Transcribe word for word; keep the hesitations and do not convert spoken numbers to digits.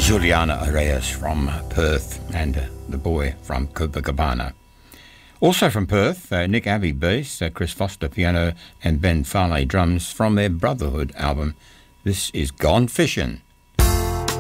Juliana Arias from Perth and uh, the boy from Copacabana. Also from Perth, uh, Nick Abbey bass, uh, Chris Foster piano and Ben Farley drums from their Brotherhood album. This is Gone Fishin'.